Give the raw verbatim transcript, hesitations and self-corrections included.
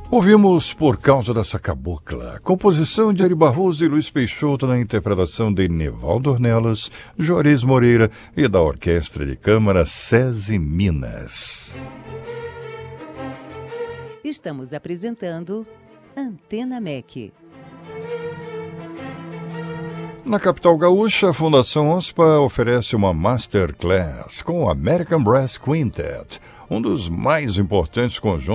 Ouvimos Por Causa dessa Cabocla, composição de Ari Barroso e Luiz Peixoto na interpretação de Nivaldo Ornelas, Juarez Moreira e da Orquestra de Câmara SESI Minas. Estamos apresentando Antena M E C. Na capital gaúcha, a Fundação OSPA oferece uma Masterclass com o American Brass Quintet, um dos mais importantes conjuntos